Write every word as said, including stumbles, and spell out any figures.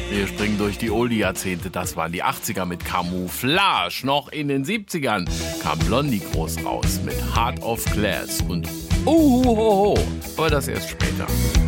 Wir springen durch die Oldie-Jahrzehnte. Das waren die achtziger mit Camouflage. Noch in den siebzigern kam Blondie groß raus mit Heart of Glass und Uhuhoho. Aber das erst später.